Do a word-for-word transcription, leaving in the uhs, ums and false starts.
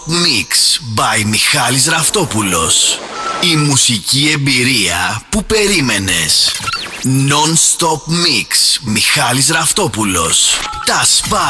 Mix by Μιχάλης Ραφτόπουλος. Η μουσική εμπειρία που περίμενες. Non-stop mix Μιχάλης Ραφτόπουλος. Τα σπάει.